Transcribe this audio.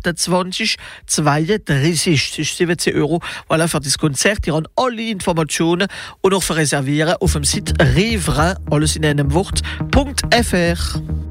28 32 17 Euro. Voilà, für das Konzert. Ihr habt alle Informationen und noch für reservieren auf dem Site riverain, alles in einem Wort.fr.